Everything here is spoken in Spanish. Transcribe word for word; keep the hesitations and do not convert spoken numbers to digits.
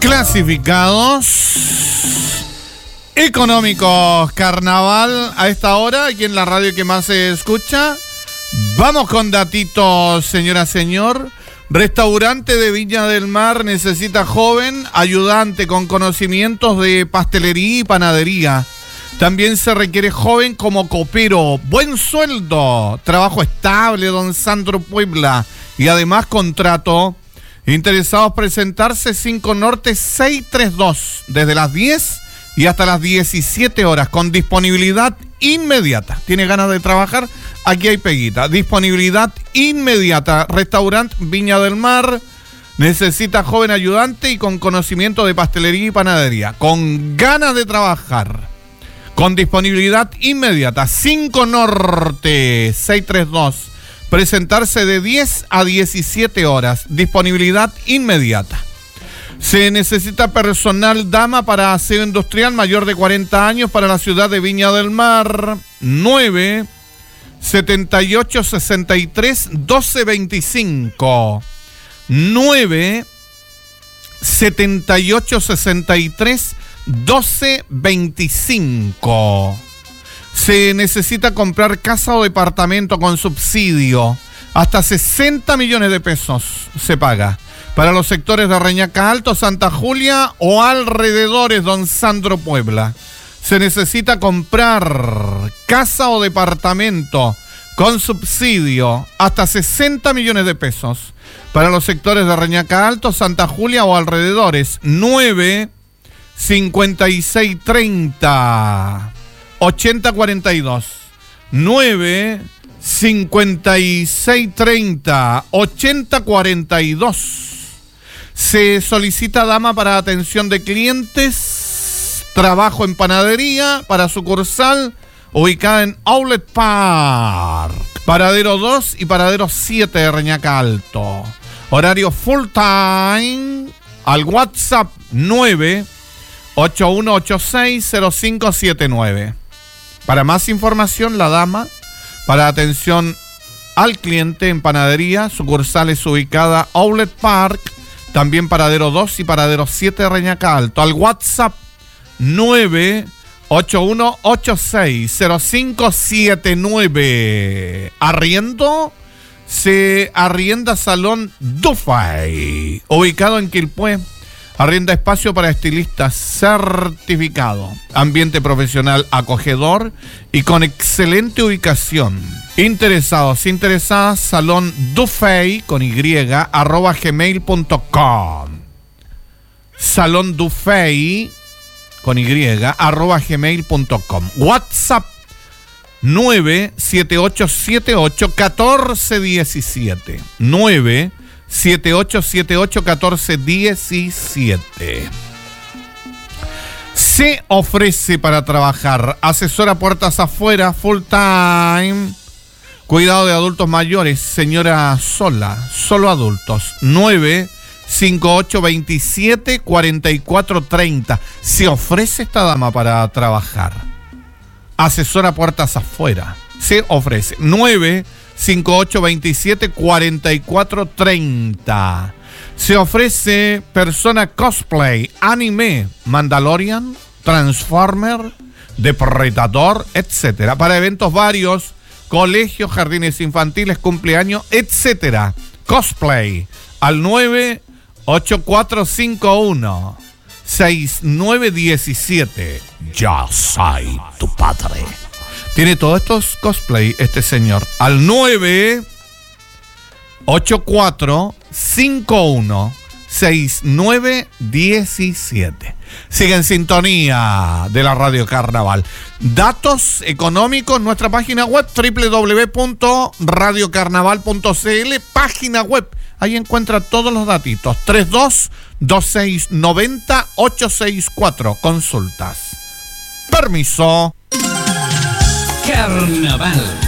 Clasificados económicos Carnaval a esta hora, aquí en la radio que más se escucha. Vamos con datitos, señora, señor. Restaurante de Viña del Mar necesita joven ayudante con conocimientos de pastelería y panadería. También se requiere joven como copero. Buen sueldo, trabajo estable, don Sandro Puebla. Y además contrato. Interesados presentarse cinco Norte seiscientos treinta y dos, desde las diez y hasta las diecisiete horas, con disponibilidad inmediata. ¿Tiene ganas de trabajar? Aquí hay peguita. Disponibilidad inmediata. Restaurante Viña del Mar necesita joven ayudante y con conocimiento de pastelería y panadería. Con ganas de trabajar. Con disponibilidad inmediata. cinco Norte seiscientos treinta y dos. Presentarse de diez a diecisiete horas. Disponibilidad inmediata. Se necesita personal dama para aseo industrial mayor de cuarenta años para la ciudad de Viña del Mar. nueve setenta y ocho sesenta y tres doce veinticinco. nueve setenta y ocho sesenta y tres doce veinticinco. Se necesita comprar casa o departamento con subsidio. Hasta sesenta millones de pesos se paga. Para los sectores de Reñaca Alto, Santa Julia o alrededores, don Sandro Puebla. Se necesita comprar casa o departamento con subsidio. Hasta sesenta millones de pesos. Para los sectores de Reñaca Alto, Santa Julia o alrededores. nueve cincuenta y seis treinta ochenta cuarenta y dos. nueve cincuenta y seis treinta ochenta cuarenta y dos. Se solicita dama para atención de clientes, trabajo en panadería para sucursal ubicada en Outlet Park, paradero dos y paradero siete de Reñaca Alto. Horario full time. Al WhatsApp nueve ocho uno ocho seis cero cinco siete nueve. Para más información, la dama para atención al cliente en panadería, sucursales ubicada Outlet Park, también paradero dos y paradero siete de Reñaca Alto. Al WhatsApp nueve ocho uno ocho seis cero cinco siete nueve. Arriendo, se arrienda Salón Dufay, ubicado en Quilpué. Arrienda espacio para estilistas certificado. Ambiente profesional acogedor y con excelente ubicación. Interesados, interesadas, Salón Dufay con Y, arroba gmail punto com. Salón Dufay con Y, arroba gmail punto com. WhatsApp nueve siete ocho siete ocho uno cuatro uno siete. nueve siete ocho siete ocho uno cuatro uno siete. Se ofrece para trabajar asesora puertas afuera, full time, cuidado de adultos mayores, señora sola, solo adultos. nueve cinco ocho dos siete cuatro cuatro tres cero. Se ofrece esta dama para trabajar. Asesora puertas afuera. Se ofrece. nueve cinco ocho dos siete cuatro cuatro tres cero. Se ofrece persona cosplay, anime, Mandalorian, Transformer, Depredador, etcétera. Para eventos varios, colegios, jardines infantiles, cumpleaños, etcétera. Cosplay al nueve ocho cuatro cinco uno seis nueve uno siete. Ya soy tu padre. Tiene todos estos cosplay este señor. Al nueve ocho cuatro cinco uno seis nueve uno siete. Sigue en sintonía de la Radio Carnaval. Datos económicos, nuestra página web doble u doble u doble u punto radio carnaval punto c l. Página web. Ahí encuentra todos los datitos. tres dos dos seis nueve cero ocho seis cuatro. Consultas. Permiso. Carnaval.